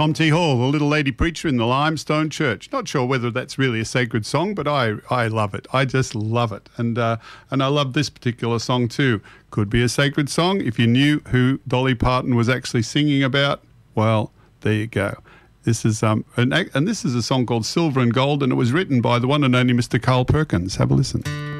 Tom T. Hall, the little lady preacher in the Limestone Church. Not sure whether that's really a sacred song, but I love it. I just love it. And I love this particular song too. Could be a sacred song if you knew who Dolly Parton was actually singing about. Well, there you go. This is and this is a song called Silver and Gold, and it was written by the one and only Mr. Carl Perkins. Have a listen.